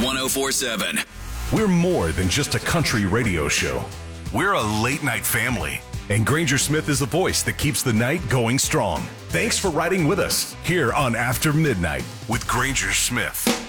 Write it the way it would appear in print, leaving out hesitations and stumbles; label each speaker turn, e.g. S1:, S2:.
S1: 1047.
S2: We're more than just a country radio show. We're a late-night family. And Granger Smith is the voice that keeps the night going strong. Thanks for riding with us here on After Midnight with Granger Smith.